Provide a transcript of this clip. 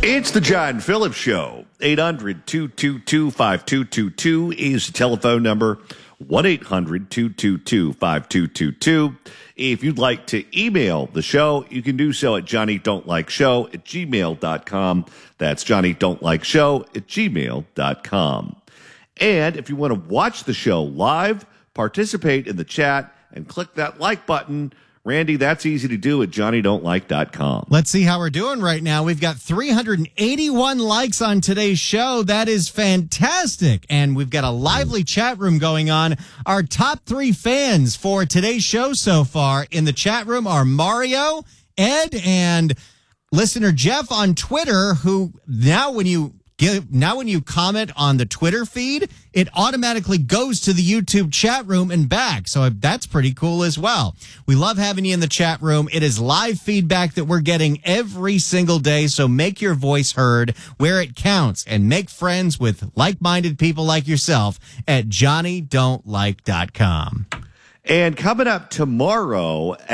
It's the John Phillips Show. 800-222-5222 is the telephone number. 1-800-222-5222. If you'd like to email the show, you can do so at johnnydon'tlikeshow@gmail.com. That's johnnydon'tlikeshow@gmail.com. And if you want to watch the show live, participate in the chat, and click that like button. Randy, that's easy to do at johnnydon'tlike.com. Let's see how we're doing right now. We've got 381 likes on today's show. That is fantastic. And we've got a lively chat room going on. Our top 3 fans for today's show so far in the chat room are Mario, Ed, and listener Jeff on Twitter, who now when you comment on the Twitter feed, it automatically goes to the YouTube chat room and back. So that's pretty cool as well. We love having you in the chat room. It is live feedback that we're getting every single day. So make your voice heard where it counts and make friends with like-minded people like yourself at johnnydon'tlike.com. And coming up tomorrow